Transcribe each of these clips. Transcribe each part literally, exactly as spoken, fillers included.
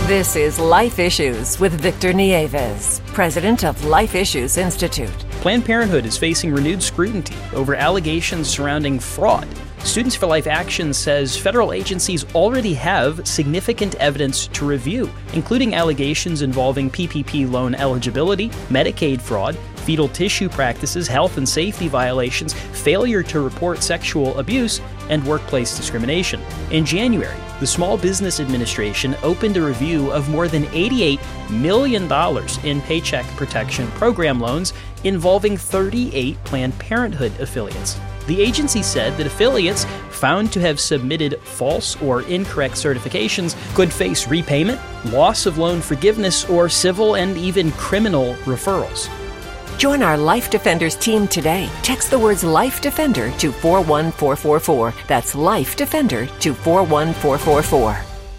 This is Life Issues with Victor Nieves, president of Life Issues Institute. Planned Parenthood is facing renewed scrutiny over allegations surrounding fraud. Students for Life Action says federal agencies already have significant evidence to review, including allegations involving P P P loan eligibility, Medicaid fraud, fetal tissue practices, health and safety violations, failure to report sexual abuse, and workplace discrimination. In January, the Small Business Administration opened a review of more than eighty-eight million dollars in Paycheck Protection Program loans involving thirty-eight Planned Parenthood affiliates. The agency said that affiliates found to have submitted false or incorrect certifications could face repayment, loss of loan forgiveness, or civil and even criminal referrals. Join our Life Defenders team today. Text the words Life Defender to four one four four four. That's Life Defender to four one four four four.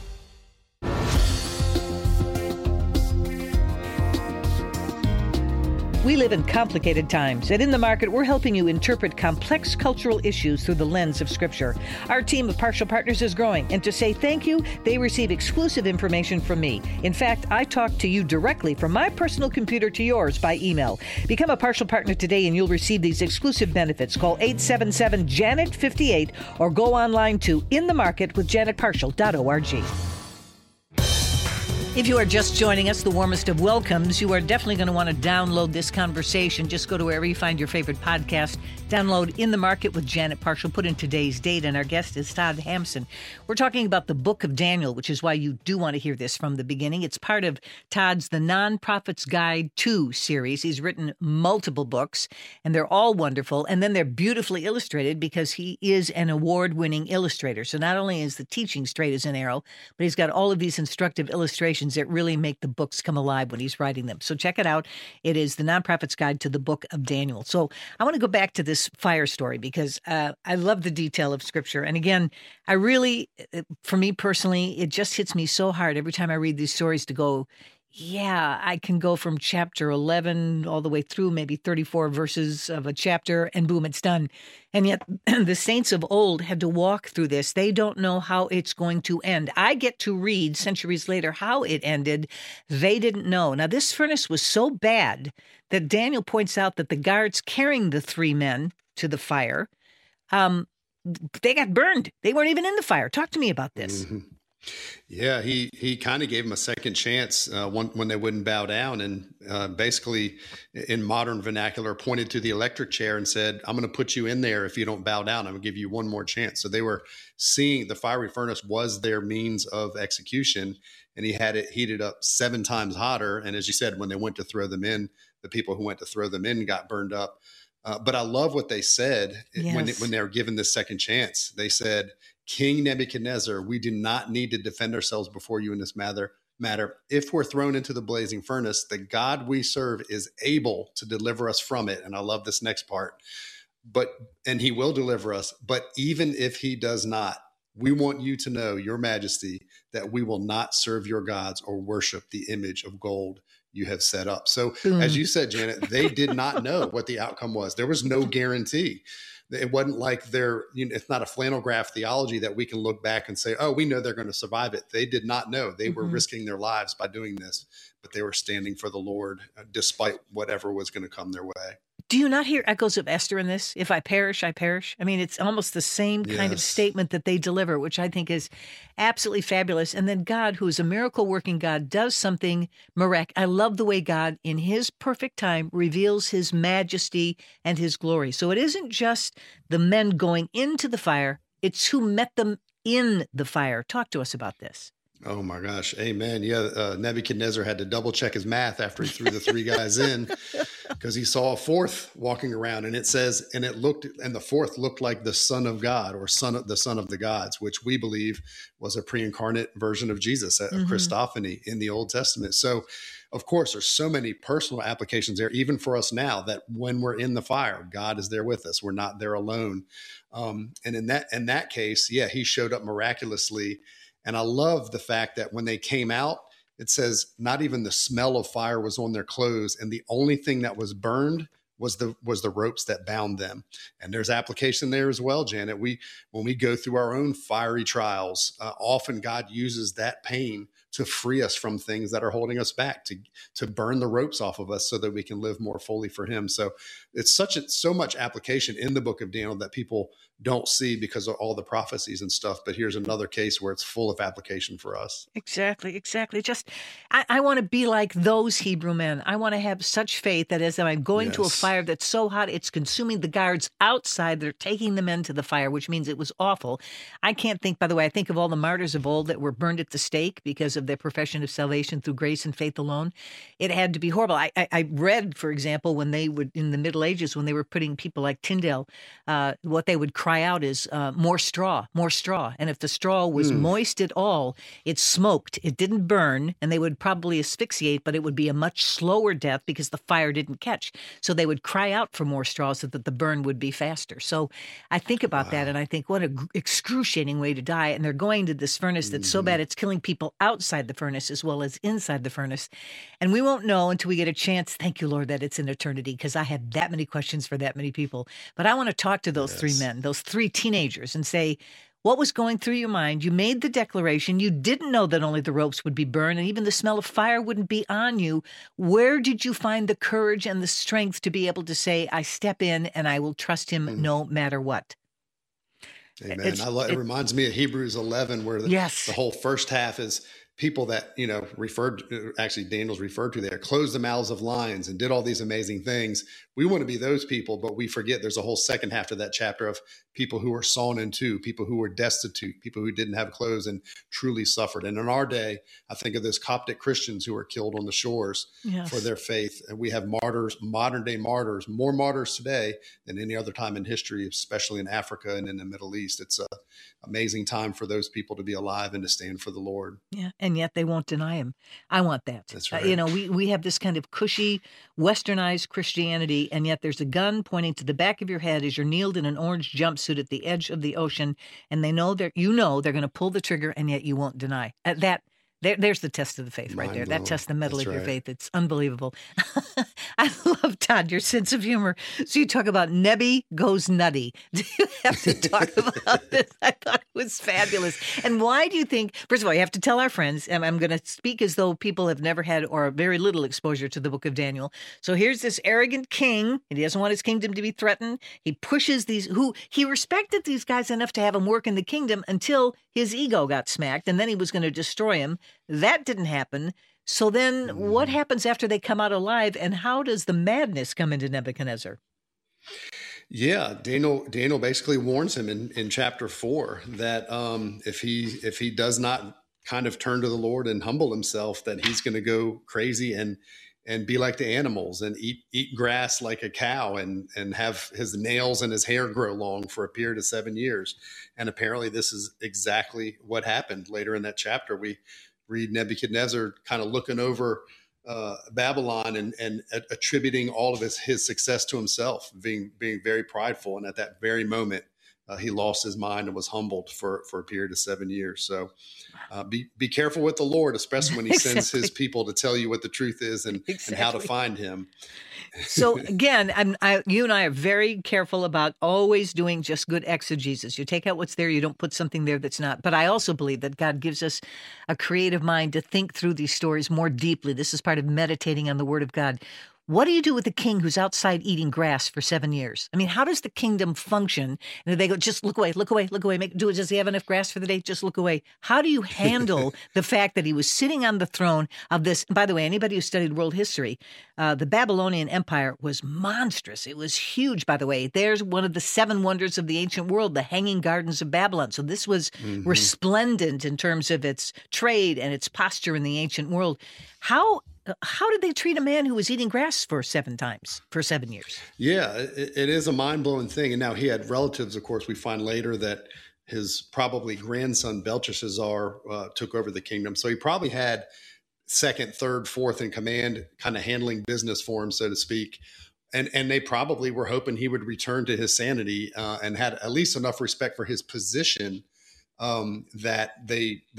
We live in complicated times, and in the market, we're helping you interpret complex cultural issues through the lens of Scripture. Our team of partial partners is growing, and to say thank you, they receive exclusive information from me. In fact, I talk to you directly from my personal computer to yours by email. Become a partial partner today, and you'll receive these exclusive benefits. Call eight seven seven, Janet fifty-eight or go online to in the market with janet partial dot org. If you are just joining us, the warmest of welcomes. You are definitely going to want to download this conversation. Just go to wherever you find your favorite podcast. Download In the Market with Janet Partial. Put in today's date, and our guest is Todd Hampson. We're talking about the Book of Daniel, which is why you do want to hear this from the beginning. It's part of Todd's The Non-Prophet's Guide to series. He's written multiple books, and they're all wonderful. And then they're beautifully illustrated because he is an award-winning illustrator. So not only is the teaching straight as an arrow, but he's got all of these instructive illustrations that really make the books come alive when he's writing them. So check it out. It is The Non-Prophet's Guide to the Book of Daniel. So I want to go back to this fire story because uh, I love the detail of Scripture. And again, I really, for me personally, it just hits me so hard every time I read these stories to go, yeah, I can go from chapter eleven all the way through maybe thirty-four verses of a chapter, and boom, it's done. And yet the saints of old had to walk through this. They don't know how it's going to end. I get to read centuries later how it ended. They didn't know. Now, this furnace was so bad that Daniel points out that the guards carrying the three men to the fire, um, they got burned. They weren't even in the fire. Talk to me about this. Mm-hmm. Yeah, he he kind of gave them a second chance uh, when, when they wouldn't bow down, and uh, basically, in modern vernacular, pointed to the electric chair and said, "I'm going to put you in there if you don't bow down. I'm going to give you one more chance." So they were seeing the fiery furnace was their means of execution, and he had it heated up seven times hotter. And as you said, when they went to throw them in, the people who went to throw them in got burned up. Uh, but I love what they said Yes. when when they were given this second chance. They said, "King Nebuchadnezzar, we do not need to defend ourselves before you in this matter. Matter. If we're thrown into the blazing furnace, the God we serve is able to deliver us from it." And I love this next part. But and he will deliver us. But even if he does not, we want you to know, Your Majesty, that we will not serve your gods or worship the image of gold you have set up. So Boom. as you said, Janet, they did not know what the outcome was. There was no guarantee. It wasn't like they're, you know, it's not a flannel graph theology that we can look back and say, oh, we know they're going to survive it. They did not know. They were Mm-hmm. risking their lives by doing this, but they were standing for the Lord uh, despite whatever was going to come their way. Do you not hear echoes of Esther in this? If I perish, I perish. I mean, it's almost the same kind of Yes. statement that they deliver, which I think is absolutely fabulous. And then God, who is a miracle working God, does something miraculous. I love the way God, in his perfect time, reveals his majesty and his glory. So it isn't just the men going into the fire, it's who met them in the fire. Talk to us about this. Oh my gosh. Amen. Yeah. Uh, Nebuchadnezzar had to double check his math after he threw the three guys in because he saw a fourth walking around, and it says, and it looked, and the fourth looked like the Son of God, or son of the Son of the Gods, which we believe was a pre-incarnate version of Jesus, a Mm-hmm. Christophany in the Old Testament. So of course, there's so many personal applications there, even for us now, that when we're in the fire, God is there with us. We're not there alone. Um, and in that, in that case, yeah, he showed up miraculously. And I love the fact that when they came out, it says not even the smell of fire was on their clothes. And the only thing that was burned was the was the ropes that bound them. And there's application there as well, Janet. We when we go through our own fiery trials, uh, often God uses that pain to free us from things that are holding us back, to to burn the ropes off of us so that we can live more fully for him. So it's such a, so much application in the book of Daniel that people don't see because of all the prophecies and stuff. But here's another case where it's full of application for us. Exactly, exactly. Just, I, I want to be like those Hebrew men. I want to have such faith that as I'm going yes. to a fire that's so hot, it's consuming the guards outside. They're taking the men to the fire, which means it was awful. I can't think, by the way, I think of all the martyrs of old that were burned at the stake because of their profession of salvation through grace and faith alone. It had to be horrible. I, I, I read, for example, when they would, in the Middle Ages, when they were putting people like Tyndale, uh, what they would cry out is uh, more straw, more straw. And if the straw was mm. moist at all, it smoked. It didn't burn, and they would probably asphyxiate, but it would be a much slower death because the fire didn't catch. So they would cry out for more straw so that the burn would be faster. So I think about wow. that, and I think what an excruciating way to die. And they're going to this furnace that's mm. so bad it's killing people outside the furnace as well as inside the furnace. And we won't know until we get a chance. Thank you, Lord, that it's an eternity, because I have that many questions for that many people. But I want to talk to those yes. three men, those three teenagers, and say, what was going through your mind? You made the declaration. You didn't know that only the ropes would be burned and even the smell of fire wouldn't be on you. Where did you find the courage and the strength to be able to say, I step in and I will trust him mm. no matter what? Amen. It's, I lo- it, it reminds me of Hebrews eleven, where the, yes. the whole first half is people that, you know, referred to, actually Daniel's referred to there, closed the mouths of lions and did all these amazing things. We want to be those people, but we forget there's a whole second half to that chapter of people who were sawn in two, people who were destitute, people who didn't have clothes and truly suffered. And in our day, I think of those Coptic Christians who were killed on the shores yes. for their faith. And we have martyrs, modern day martyrs, more martyrs today than any other time in history, especially in Africa and in the Middle East. It's an amazing time for those people to be alive and to stand for the Lord. Yeah, and yet they won't deny him. I want that. That's right. Uh, you know, we, we have this kind of cushy, westernized Christianity, and yet there's a gun pointing to the back of your head as you're kneeled in an orange jumpsuit at the edge of the ocean, and they know they're, you know they're going to pull the trigger, and yet you won't deny. Uh, that There, there's the test of the faith right there. That tests the metal That's of your right. faith. It's unbelievable. I love, Todd, your sense of humor. So you talk about Nebi goes nutty. Do you have to talk about this? I thought it was fabulous. And why do you think, first of all, you have to tell our friends, and I'm going to speak as though people have never had or very little exposure to the book of Daniel. So here's this arrogant king, and he doesn't want his kingdom to be threatened. He pushes these, who he respected these guys enough to have them work in the kingdom until his ego got smacked, and then he was going to destroy him. That didn't happen. So then mm. what happens after they come out alive, and how does the madness come into Nebuchadnezzar? Yeah, Daniel Daniel basically warns him in, in chapter four that um, if he if he does not kind of turn to the Lord and humble himself, that he's going to go crazy and and be like the animals and eat eat grass like a cow and and have his nails and his hair grow long for a period of seven years. And apparently this is exactly what happened. Later in that chapter, we read Nebuchadnezzar kind of looking over uh, Babylon and, and attributing all of his, his success to himself, being being very prideful. And at that very moment, uh, he lost his mind and was humbled for, for a period of seven years. So uh, be be careful with the Lord, especially when he sends exactly. his people to tell you what the truth is and, exactly. and how to find him. So again, I'm, I, you and I are very careful about always doing just good exegesis. You take out what's there, you don't put something there that's not. But I also believe that God gives us a creative mind to think through these stories more deeply. This is part of meditating on the Word of God. What do you do with a king who's outside eating grass for seven years? I mean, how does the kingdom function? And they go, just look away, look away, look away. Make, do it. Does he have enough grass for the day? Just look away. How do you handle the fact that he was sitting on the throne of this? By the way, anybody who studied world history, uh, the Babylonian Empire was monstrous. It was huge, by the way. There's one of the seven wonders of the ancient world, the Hanging Gardens of Babylon. So this was mm-hmm. resplendent in terms of its trade and its posture in the ancient world. How How did they treat a man who was eating grass for seven times, for seven years? Yeah, it, it is a mind-blowing thing. And now he had relatives, of course, we find later that his probably grandson Belteshazzar uh, took over the kingdom. So he probably had second, third, fourth in command, kind of handling business for him, so to speak. And and they probably were hoping he would return to his sanity uh, and had at least enough respect for his position um, that they they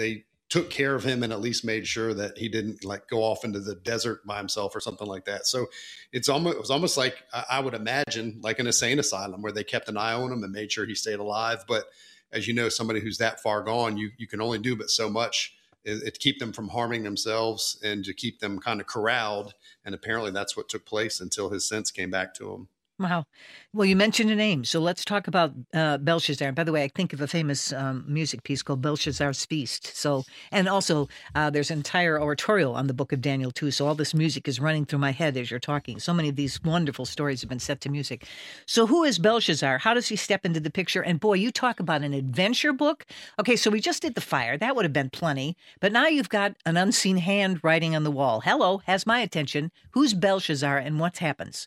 took care of him and at least made sure that he didn't like go off into the desert by himself or something like that. So it's almost, it was almost like I would imagine like an insane asylum where they kept an eye on him and made sure he stayed alive. But as you know, somebody who's that far gone, you, you can only do but so much it, it, to keep them from harming themselves and to keep them kind of corralled. And apparently that's what took place until his sense came back to him. Wow. Well, you mentioned a name, so let's talk about uh, Belshazzar. And by the way, I think of a famous um, music piece called Belshazzar's Feast. So, and also uh, there's an entire oratorio on the Book of Daniel too. So all this music is running through my head as you're talking. So many of these wonderful stories have been set to music. So who is Belshazzar? How does he step into the picture? And boy, you talk about an adventure book. Okay, so we just did the fire. That would have been plenty. But now you've got an unseen hand writing on the wall. Hello, has my attention. Who's Belshazzar and what happens?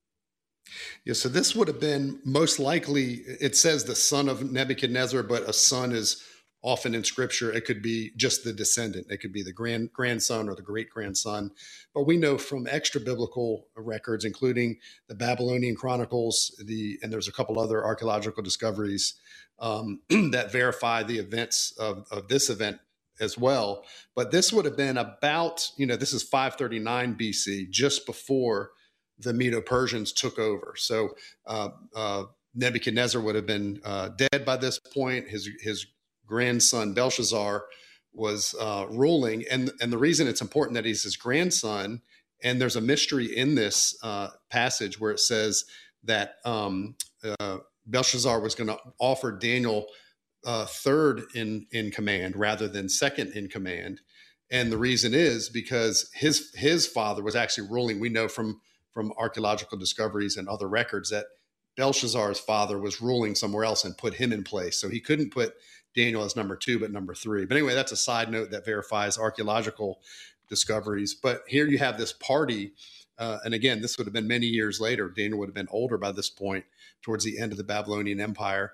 Yeah, so this would have been most likely, it says the son of Nebuchadnezzar, but a son is often in scripture, it could be just the descendant. It could be the grand grandson or the great grandson. But we know from extra biblical records, including the Babylonian Chronicles, the and there's a couple other archaeological discoveries um, that verify the events of, of this event as well. But this would have been about, you know, this is five thirty-nine B C, just before the Medo-Persians took over. So uh, uh, Nebuchadnezzar would have been uh, dead by this point. His his grandson Belshazzar was uh, ruling, and and the reason it's important that he's his grandson, and there's a mystery in this uh, passage where it says that um, uh, Belshazzar was going to offer Daniel uh, third in in command rather than second in command, and the reason is because his his father was actually ruling. We know from from archaeological discoveries and other records that Belshazzar's father was ruling somewhere else and put him in place. So he couldn't put Daniel as number two, but number three. But anyway, that's a side note that verifies archaeological discoveries. But here you have this party. Uh, and again, this would have been many years later. Daniel would have been older by this point, towards the end of the Babylonian Empire.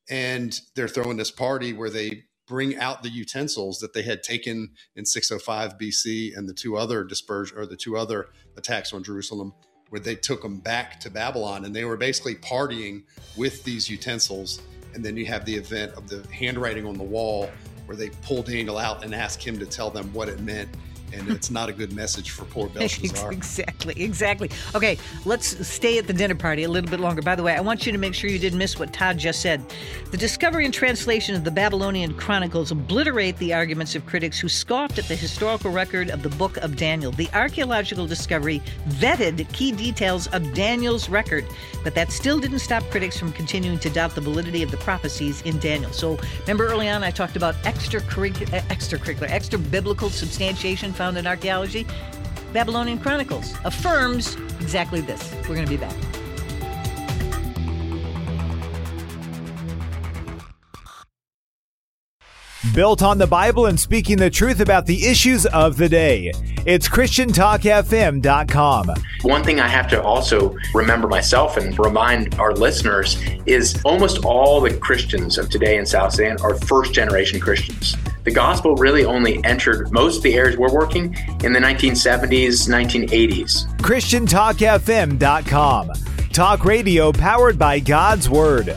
And they're throwing this party where they bring out the utensils that they had taken in six oh five B C and the two other dispersion or the two other attacks on Jerusalem, where they took them back to Babylon, and they were basically partying with these utensils. And then you have the event of the handwriting on the wall where they pull Daniel out and ask him to tell them what it meant. And it's not a good message for poor Belshazzar. Exactly, exactly. Okay, let's stay at the dinner party a little bit longer. By the way, I want you to make sure you didn't miss what Todd just said. The discovery and translation of the Babylonian Chronicles obliterate the arguments of critics who scoffed at the historical record of the Book of Daniel. The archaeological discovery vetted key details of Daniel's record, but that still didn't stop critics from continuing to doubt the validity of the prophecies in Daniel. So remember early on I talked about extracurricular, extracurricular, extra biblical substantiation found in archaeology? Babylonian Chronicles affirms exactly this. We're going to be back. Built on the Bible and speaking the truth about the issues of the day. It's Christian Talk F M dot com. One thing I have to also remember myself and remind our listeners is almost all the Christians of today in South Sudan are first-generation Christians. The gospel really only entered most of the areas we're working in the nineteen seventies, nineteen eighties. Christian Talk F M dot com. Talk radio powered by God's Word.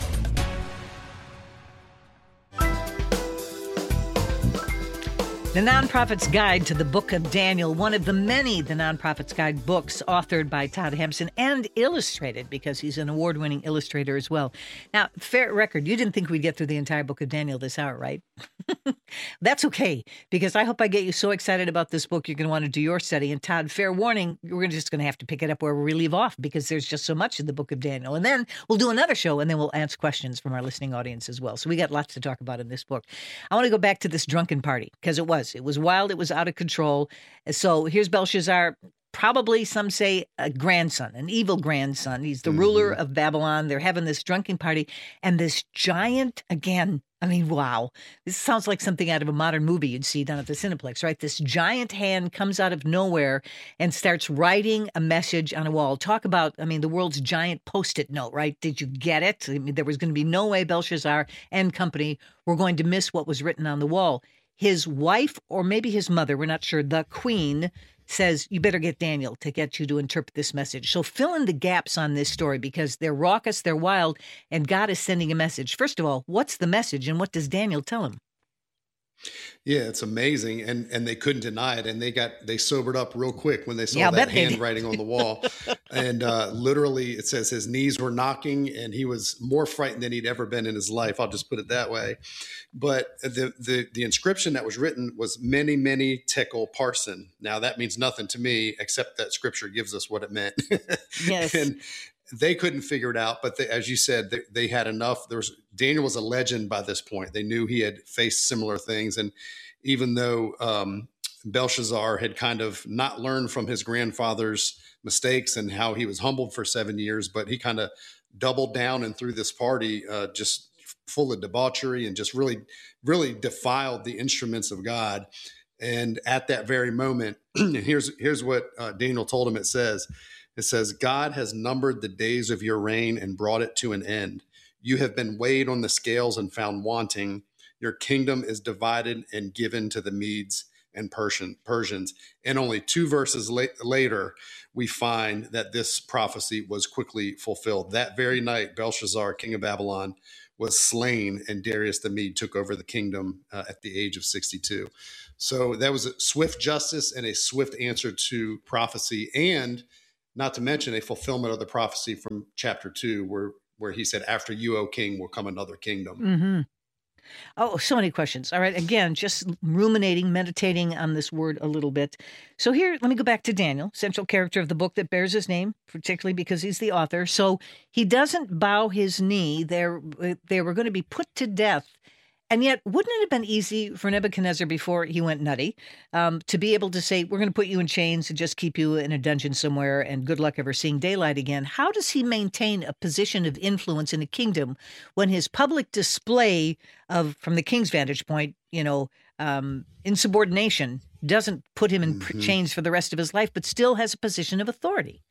The Nonprofit's Guide to the Book of Daniel, one of the many The Nonprofit's Guide books authored by Todd Hampson and illustrated because he's an award-winning illustrator as well. Now, fair record, you didn't think we'd get through the entire Book of Daniel this hour, right? That's okay, because I hope I get you so excited about this book you're going to want to do your study. And Todd, fair warning, we're just going to have to pick it up where we leave off because there's just so much in the Book of Daniel. And then we'll do another show, and then we'll answer questions from our listening audience as well. So we got lots to talk about in this book. I want to go back to this drunken party because it was. It was wild. It was out of control. So here's Belshazzar, probably some say a grandson, an evil grandson. He's the mm-hmm. ruler of Babylon. They're having this drunken party. And this giant, again, I mean, wow. This sounds like something out of a modern movie you'd see down at the Cineplex, right? This giant hand comes out of nowhere and starts writing a message on a wall. Talk about, I mean, the world's giant Post-it note, right? Did you get it? I mean, there was going to be no way Belshazzar and company were going to miss what was written on the wall. His wife, or maybe his mother, we're not sure, the queen, says, you better get Daniel to get you to interpret this message. So fill in the gaps on this story because they're raucous, they're wild, and God is sending a message. First of all, what's the message and what does Daniel tell him? Yeah, it's amazing, and and they couldn't deny it, and they got they sobered up real quick when they saw Yeah, I that bet they did. handwriting on the wall, and uh, literally it says his knees were knocking, and he was more frightened than he'd ever been in his life. I'll just put it that way. But the the the inscription that was written was Mene Mene Tekel Parsin. Now that means nothing to me except that Scripture gives us what it meant. Yes. And they couldn't figure it out, but they, as you said, they, they had enough. There was Daniel was a legend by this point. They knew he had faced similar things, and even though um, Belshazzar had kind of not learned from his grandfather's mistakes and how he was humbled for seven years, but he kind of doubled down and threw this party uh, just full of debauchery and just really, really defiled the instruments of God. And at that very moment, here's here's what uh, Daniel told him. It says. It says, God has numbered the days of your reign and brought it to an end. You have been weighed on the scales and found wanting. Your kingdom is divided and given to the Medes and Persian, Persians. And only two verses la- later, we find that this prophecy was quickly fulfilled. That very night, Belshazzar, king of Babylon, was slain, and Darius the Mede took over the kingdom uh, at the age of sixty-two. So that was a swift justice and a swift answer to prophecy, and not to mention a fulfillment of the prophecy from chapter two, where, where he said, after you, O king, will come another kingdom. Mm-hmm. Oh, so many questions. All right. Again, just ruminating, meditating on this word a little bit. So here, let me go back to Daniel, central character of the book that bears his name, particularly because he's the author. So he doesn't bow his knee. They're, they were going to be put to death. And yet, wouldn't it have been easy for Nebuchadnezzar before he went nutty um, to be able to say, we're going to put you in chains and just keep you in a dungeon somewhere and good luck ever seeing daylight again? How does he maintain a position of influence in a kingdom when his public display of, from the king's vantage point, you know, um, insubordination doesn't put him in mm-hmm. chains for the rest of his life, but still has a position of authority?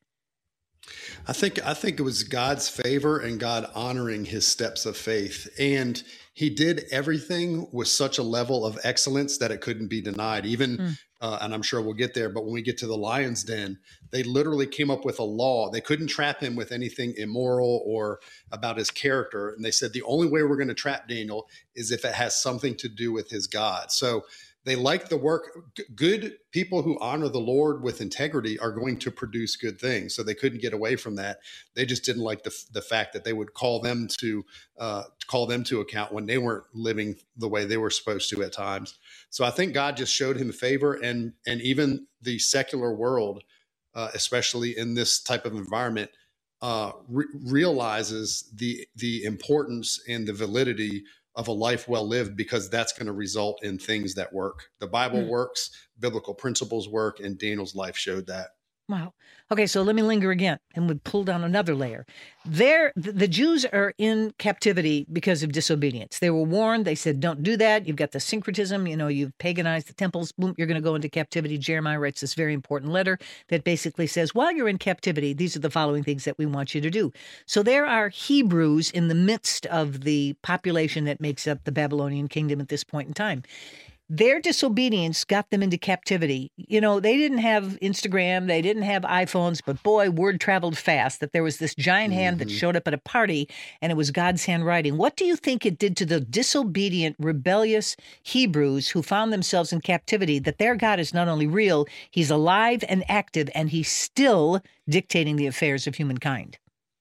I think I think it was God's favor and God honoring his steps of faith. And he did everything with such a level of excellence that it couldn't be denied. Even, mm. uh, and I'm sure we'll get there, but when we get to the lion's den, they literally came up with a law. They couldn't trap him with anything immoral or about his character. And they said, the only way we're going to trap Daniel is if it has something to do with his God. So they like the work. Good people who honor the Lord with integrity are going to produce good things. So they couldn't get away from that. They just didn't like the the fact that they would call them to uh, call them to account when they weren't living the way they were supposed to at times. So I think God just showed him favor, and and even the secular world, uh, especially in this type of environment, uh, re- realizes the the importance and the validity of a life well lived, because that's going to result in things that work. The Bible mm. works, biblical principles work, and Daniel's life showed that. Wow. Okay, so let me linger again, and we pull down another layer. There, the Jews are in captivity because of disobedience. They were warned. They said, don't do that. You've got the syncretism. You know, you've paganized the temples. Boom, you're going to go into captivity. Jeremiah writes this very important letter that basically says, while you're in captivity, these are the following things that we want you to do. So there are Hebrews in the midst of the population that makes up the Babylonian kingdom at this point in time. Their disobedience got them into captivity. You know, they didn't have Instagram, they didn't have iPhones, but boy, word traveled fast that there was this giant hand mm-hmm. that showed up at a party, and it was God's handwriting. What do you think it did to the disobedient, rebellious Hebrews who found themselves in captivity, that their God is not only real, he's alive and active, and he's still dictating the affairs of humankind?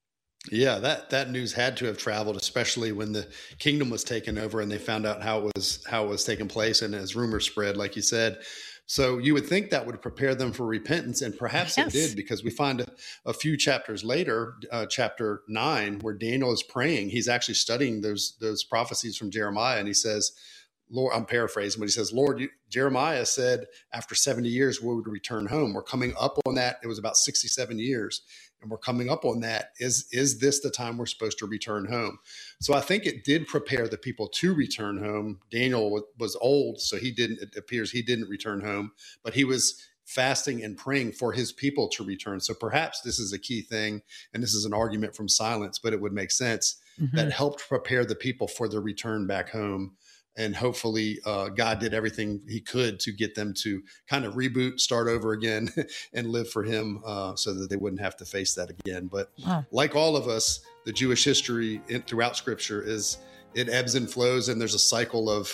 Yeah, that, that news had to have traveled, especially when the kingdom was taken over and they found out how it was how it was taking place, and as rumors spread, like you said. So you would think that would prepare them for repentance, and perhaps yes. it did, because we find a, a few chapters later, uh, chapter nine, where Daniel is praying. He's actually studying those those prophecies from Jeremiah, and he says, Lord, I'm paraphrasing, but he says, Lord, you, Jeremiah said after seventy years we would return home. We're coming up on that. It was about sixty-seven years. And we're coming up on that. Is, is this the time we're supposed to return home? So I think it did prepare the people to return home. Daniel was old, so he didn't, it appears he didn't return home, but he was fasting and praying for his people to return. So perhaps this is a key thing, and this is an argument from silence, but it would make sense, mm-hmm. that helped prepare the people for their return back home. And hopefully uh, God did everything he could to get them to kind of reboot, start over again, and live for him, uh, so that they wouldn't have to face that again. But wow. like all of us, the Jewish history in, throughout Scripture is it ebbs and flows, and there's a cycle of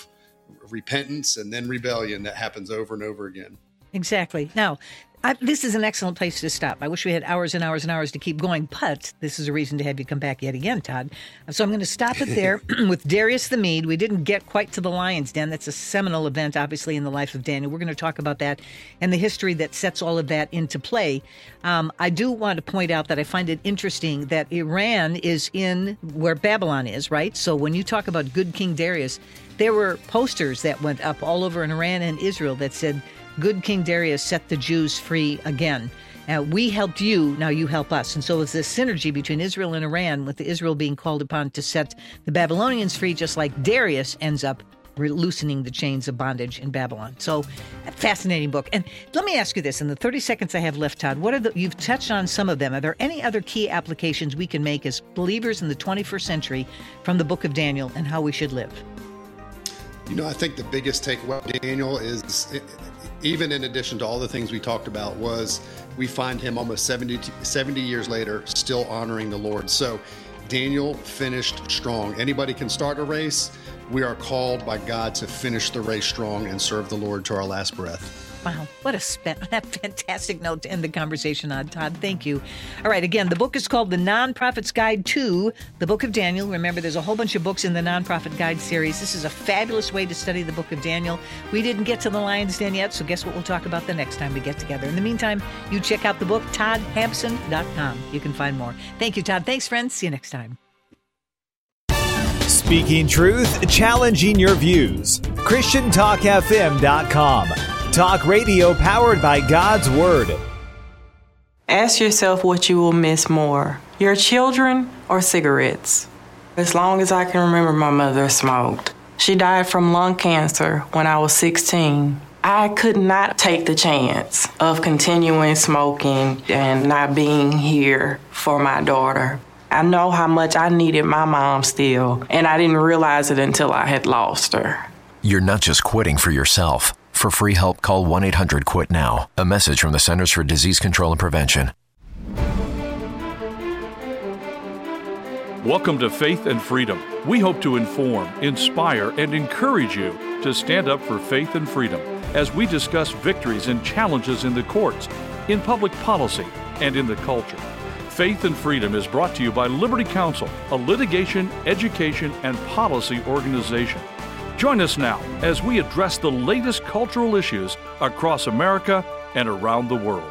repentance and then rebellion that happens over and over again. Exactly. Now, I, this is an excellent place to stop. I wish we had hours and hours and hours to keep going, but this is a reason to have you come back yet again, Todd. So I'm going to stop it there with Darius the Mede. We didn't get quite to the Lion's Den. That's a seminal event, obviously, in the life of Daniel. We're going to talk about that and the history that sets all of that into play. Um, I do want to point out that I find it interesting that Iran is in where Babylon is, right? So when you talk about good King Darius, there were posters that went up all over in Iran and Israel that said, "Good King Darius set the Jews free again. Uh, we helped you, now you help us." And so it's this synergy between Israel and Iran, with Israel being called upon to set the Babylonians free, just like Darius ends up re- loosening the chains of bondage in Babylon. So, a fascinating book. And let me ask you this, in the thirty seconds I have left, Todd, what are the, you've touched on some of them. Are there any other key applications we can make as believers in the twenty-first century from the book of Daniel and how we should live? You know, I think the biggest takeaway of Daniel is, even in addition to all the things we talked about, was we find him almost seventy, seventy years later still honoring the Lord. So Daniel finished strong. Anybody can start a race. We are called by God to finish the race strong and serve the Lord to our last breath. Wow, what a spe- fantastic note to end the conversation on, Todd. Thank you. All right, again, the book is called The Nonprofit's Guide to the Book of Daniel. Remember, there's a whole bunch of books in the Nonprofit Guide series. This is a fabulous way to study the book of Daniel. We didn't get to the Lion's Den yet, so guess what we'll talk about the next time we get together. In the meantime, you check out the book, todd hampson dot com. You can find more. Thank you, Todd. Thanks, friends. See you next time. Speaking truth, challenging your views. Christian Talk F M dot com. Talk radio powered by God's Word. Ask yourself what you will miss more, your children or cigarettes. As long as I can remember, my mother smoked. She died from lung cancer when I was sixteen. I could not take the chance of continuing smoking and not being here for my daughter. I know how much I needed my mom still, and I didn't realize it until I had lost her. You're not just quitting for yourself. For free help, call one eight hundred quit now. A message from the Centers for Disease Control and Prevention. Welcome to Faith and Freedom. We hope to inform, inspire, and encourage you to stand up for faith and freedom as we discuss victories and challenges in the courts, in public policy, and in the culture. Faith and Freedom is brought to you by Liberty Counsel, a litigation, education, and policy organization. Join us now as we address the latest cultural issues across America and around the world.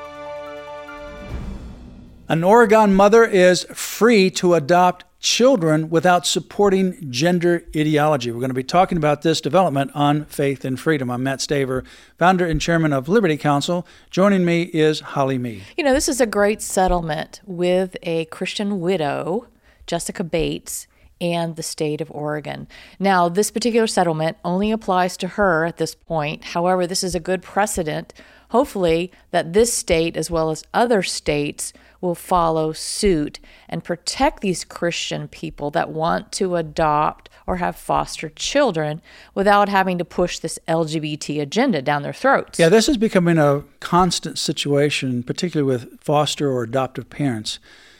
An Oregon mother is free to adopt children without supporting gender ideology. We're going to be talking about this development on Faith and Freedom. I'm Matt Staver, founder and chairman of Liberty Counsel. Joining me is Holly Meade. You know, this is a great settlement with a Christian widow, Jessica Bates, and the state of Oregon. Now, this particular settlement only applies to her at this point. However, this is a good precedent, hopefully, that this state, as well as other states, will follow suit and protect these Christian people that want to adopt or have foster children without having to push this L G B T agenda down their throats. Yeah, this is becoming a constant situation, particularly with foster or adoptive parents,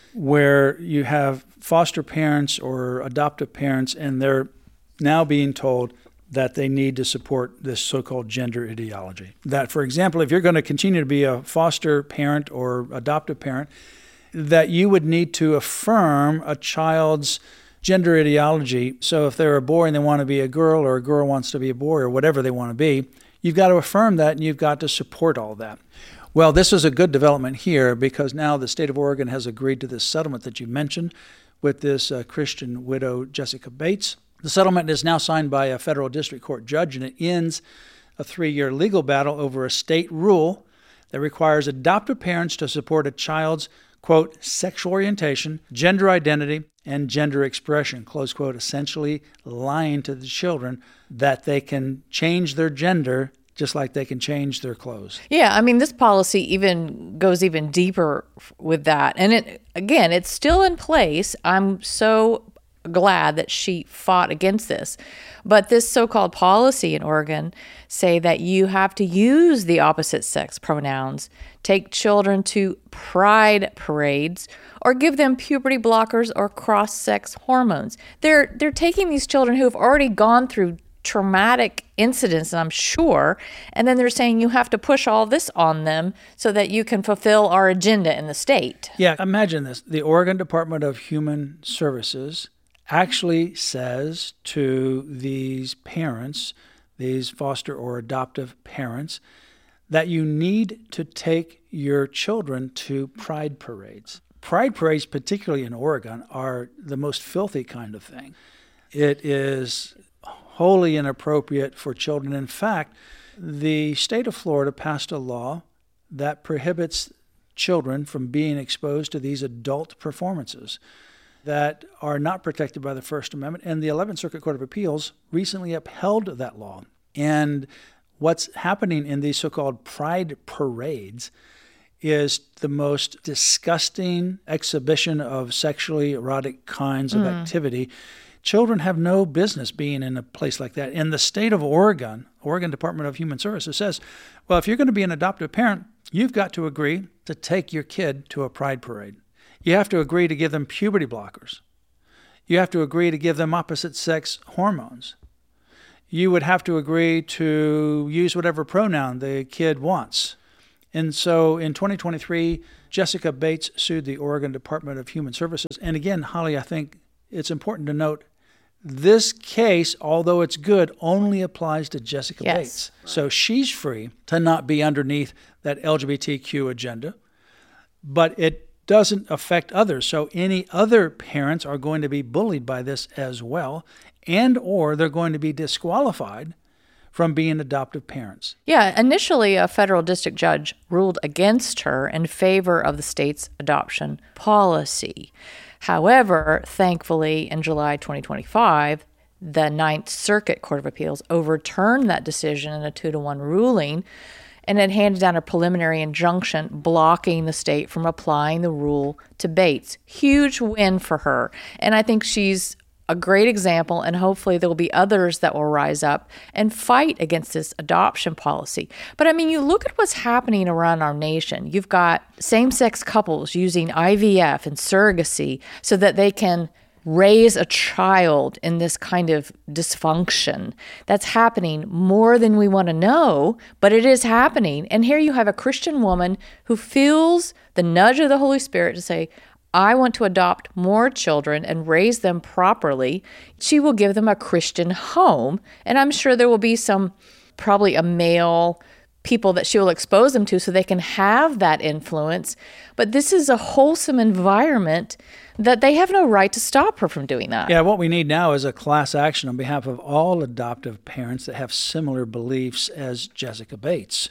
where you have foster parents or adoptive parents, and they're now being told that they need to support this so-called gender ideology. That, for example, if you're going to continue to be a foster parent or adoptive parent, that you would need to affirm a child's gender ideology. So if they're a boy and they want to be a girl, or a girl wants to be a boy, or whatever they want to be, you've got to affirm that, and you've got to support all that. Well, this is a good development here, because now the state of Oregon has agreed to this settlement that you mentioned with this uh, Christian widow, Jessica Bates. The settlement is now signed by a federal district court judge, and it ends a three-year legal battle over a state rule that requires adoptive parents to support a child's, quote, sexual orientation, gender identity, and gender expression, close quote, essentially lying to the children that they can change their gender just like they can change their clothes. Yeah, I mean, this policy even goes even deeper with that. And it again, it's still in place. I'm so glad that she fought against this. But this so-called policy in Oregon say that you have to use the opposite sex pronouns, take children to pride parades, or give them puberty blockers or cross-sex hormones. They're they're taking these children who have already gone through traumatic incidents, I'm sure. And then they're saying you have to push all this on them so that you can fulfill our agenda in the state. Yeah, imagine this. The Oregon Department of Human Services actually says to these parents, these foster or adoptive parents, that you need to take your children to pride parades. Pride parades, particularly in Oregon, are the most filthy kind of thing. It is wholly inappropriate for children. In fact, the state of Florida passed a law that prohibits children from being exposed to these adult performances that are not protected by the First Amendment. And the eleventh Circuit Court of Appeals recently upheld that law. And what's happening in these so-called pride parades is the most disgusting exhibition of sexually erotic kinds of Mm. activity. Children have no business being in a place like that. And the state of Oregon, Oregon Department of Human Services says, well, if you're going to be an adoptive parent, you've got to agree to take your kid to a pride parade. You have to agree to give them puberty blockers. You have to agree to give them opposite sex hormones. You would have to agree to use whatever pronoun the kid wants. And so in twenty twenty-three, Jessica Bates sued the Oregon Department of Human Services. And again, Holly, I think it's important to note, this case, although it's good, only applies to Jessica Yes. Bates. So she's free to not be underneath that L G B T Q agenda, but it doesn't affect others. So any other parents are going to be bullied by this as well, and or they're going to be disqualified from being adoptive parents. Yeah, initially a federal district judge ruled against her in favor of the state's adoption policy. However, thankfully, in July twenty twenty-five, the Ninth Circuit Court of Appeals overturned that decision in a two to one ruling, and it handed down a preliminary injunction blocking the state from applying the rule to Bates. Huge win for her. And I think she's a great example, and hopefully there will be others that will rise up and fight against this adoption policy. But I mean, you look at what's happening around our nation. You've got same-sex couples using I V F and surrogacy so that they can raise a child in this kind of dysfunction. That's happening more than we want to know, but it is happening. And here you have a Christian woman who feels the nudge of the Holy Spirit to say, I want to adopt more children and raise them properly. She will give them a Christian home. And I'm sure there will be some, probably a male people that she will expose them to so they can have that influence. But this is a wholesome environment that they have no right to stop her from doing that. Yeah, what we need now is a class action on behalf of all adoptive parents that have similar beliefs as Jessica Bates,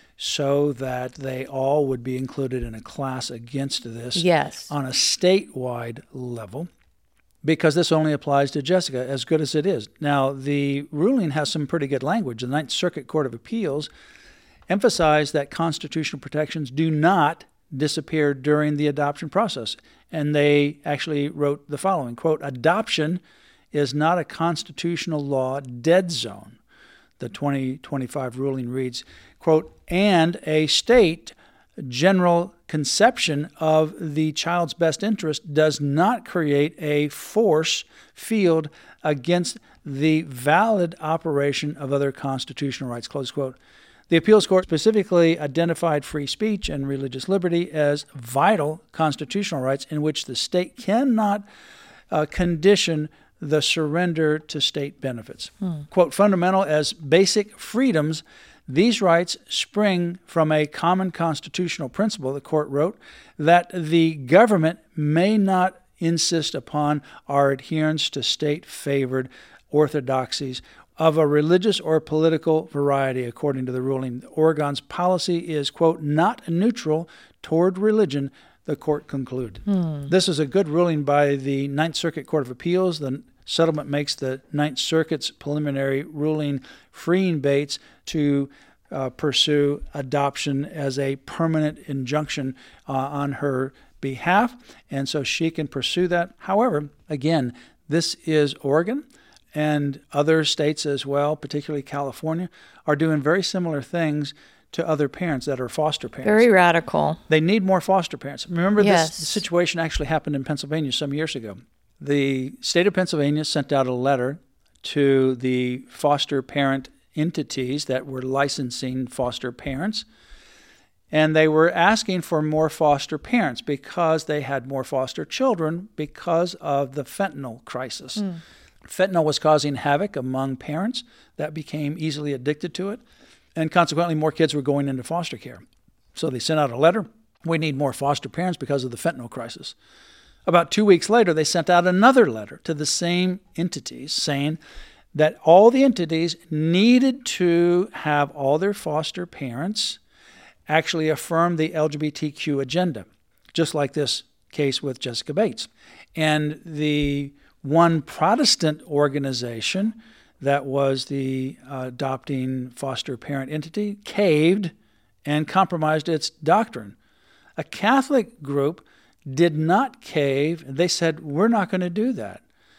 so that they all would be included in a class against this Yes. on a statewide level, because this only applies to Jessica, as good as it is. Now, the ruling has some pretty good language. The Ninth Circuit Court of Appeals emphasized that constitutional protections do not disappear during the adoption process. And they actually wrote the following, quote, adoption is not a constitutional law dead zone. The twenty twenty-five ruling reads, quote, and a state general conception of the child's best interest does not create a force field against the valid operation of other constitutional rights, close quote. The appeals court specifically identified free speech and religious liberty as vital constitutional rights in which the state cannot uh, condition the surrender to state benefits. Hmm. Quote, fundamental as basic freedoms, these rights spring from a common constitutional principle, the court wrote, that the government may not insist upon our adherence to state-favored orthodoxies of a religious or political variety, according to the ruling. Oregon's policy is, quote, not neutral toward religion, the court concluded. Hmm. This is a good ruling by the Ninth Circuit Court of Appeals. The settlement makes the Ninth Circuit's preliminary ruling freeing Bates to uh, pursue adoption as a permanent injunction uh, on her behalf, and so she can pursue that. However, again, this is Oregon, and other states as well, particularly California, are doing very similar things to other parents that are foster parents. Very radical. They need more foster parents. Remember, Yes. this situation actually happened in Pennsylvania some years ago. The state of Pennsylvania sent out a letter to the foster parent entities that were licensing foster parents. And they were asking for more foster parents because they had more foster children because of the fentanyl crisis. Mm. Fentanyl was causing havoc among parents that became easily addicted to it, and consequently more kids were going into foster care. So they sent out a letter, we need more foster parents because of the fentanyl crisis. About two weeks later, they sent out another letter to the same entities saying that all the entities needed to have all their foster parents actually affirm the L G B T Q agenda, just like this case with Jessica Bates. And the one Protestant organization that was the uh, adopting foster parent entity caved and compromised its doctrine. A Catholic group did not cave. They said, we're not going to do that.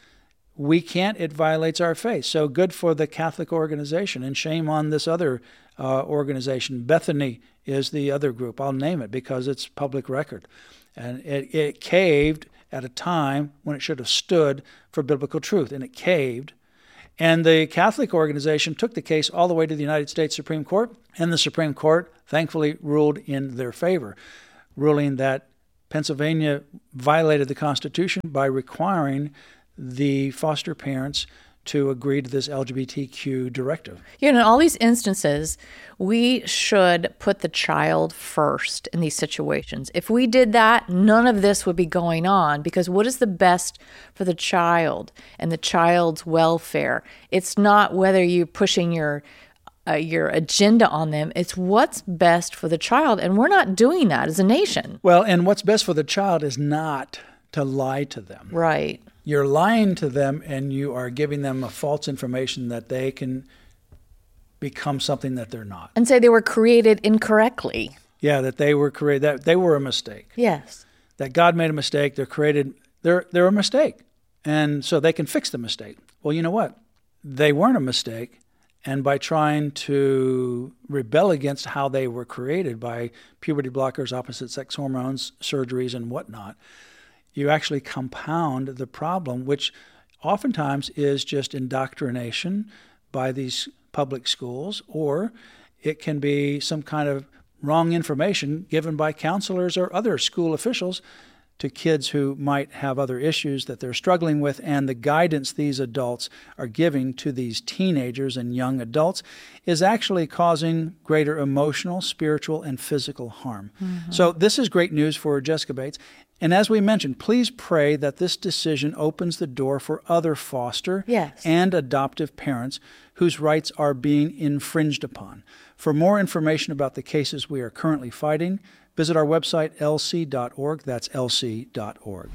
We can't, it violates our faith. So good for the Catholic organization, and shame on this other uh, organization. Bethany is the other group. I'll name it because it's public record. And it, it caved at a time when it should have stood for biblical truth, and it caved. And the Catholic organization took the case all the way to the United States Supreme Court, and the Supreme Court thankfully ruled in their favor, ruling that Pennsylvania violated the Constitution by requiring the foster parents to agree to this L G B T Q directive. You know, in all these instances, we should put the child first in these situations. If we did that, none of this would be going on, because what is the best for the child and the child's welfare? It's not whether you're pushing your uh, your agenda on them. It's what's best for the child, and we're not doing that as a nation. Well, and what's best for the child is not to lie to them. Right. You're lying to them, and you are giving them a false information that they can become something that they're not. And say they were created incorrectly. Yeah, that they were created, that they were a mistake. Yes. That God made a mistake, they're created, they're they're a mistake. And so they can fix the mistake. Well, you know what? They weren't a mistake, and by trying to rebel against how they were created by puberty blockers, opposite sex hormones, surgeries, and whatnot, you actually compound the problem, which oftentimes is just indoctrination by these public schools, or it can be some kind of wrong information given by counselors or other school officials to kids who might have other issues that they're struggling with, and the guidance these adults are giving to these teenagers and young adults is actually causing greater emotional, spiritual, and physical harm. Mm-hmm. So this is great news for Jessica Bates. And as we mentioned, please pray that this decision opens the door for other foster yes. and adoptive parents whose rights are being infringed upon. For more information about the cases we are currently fighting, visit our website, L C dot org. That's L C dot org.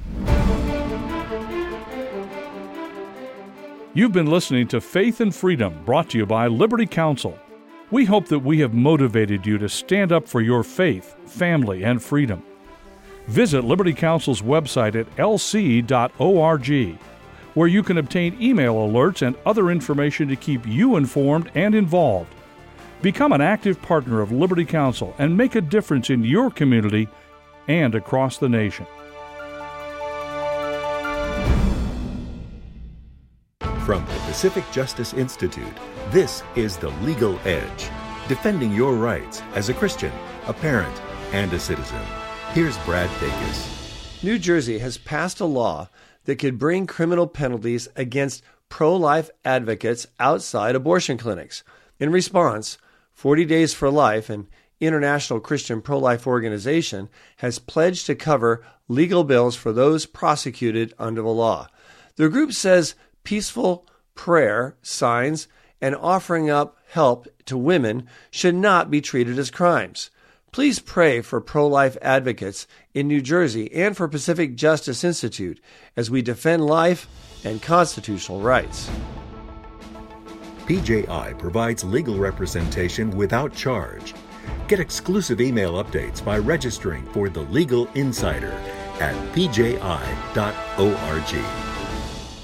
You've been listening to Faith and Freedom, brought to you by Liberty Counsel. We hope that we have motivated you to stand up for your faith, family, and freedom. Visit Liberty Counsel's website at L C dot org, where you can obtain email alerts and other information to keep you informed and involved. Become an active partner of Liberty Counsel and make a difference in your community and across the nation. From the Pacific Justice Institute, this is The Legal Edge, defending your rights as a Christian, a parent, and a citizen. Here's Brad Dacus. New Jersey has passed a law that could bring criminal penalties against pro-life advocates outside abortion clinics. In response, forty Days for Life, an international Christian pro-life organization, has pledged to cover legal bills for those prosecuted under the law. The group says peaceful prayer, signs, and offering up help to women should not be treated as crimes. Please pray for pro-life advocates in New Jersey and for Pacific Justice Institute as we defend life and constitutional rights. P J I provides legal representation without charge. Get exclusive email updates by registering for The Legal Insider at P J I dot org.